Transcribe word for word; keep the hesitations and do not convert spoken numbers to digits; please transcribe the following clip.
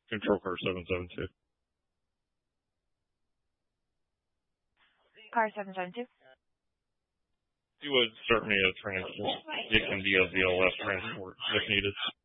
Control car seven seven two. Car seven seven two. You would start me a transport. It can be a V L S transport if needed.